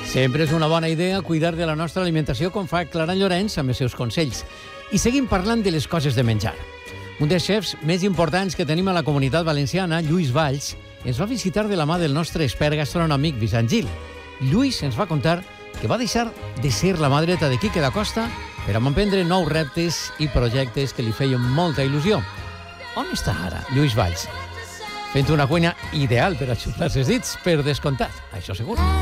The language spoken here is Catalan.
Sempre és una bona idea cuidar de la nostra alimentació, com fa Clara Llorenç amb els seus consells. I seguim parlant de les coses de menjar. Un dels xefs més importants que tenim a la comunitat valenciana, Lluís Valls, ens va visitar de la mà del nostre expert gastronòmic Vicent Gil. Lluís ens va contar que va deixar de ser la mà dreta de Quique da Costa per a emprendre nous reptes i projectes que li feien molta il·lusió. On està ara Lluís Valls? Fent una cuina ideal per a xuplar-se els dits, per descomptat, això segur.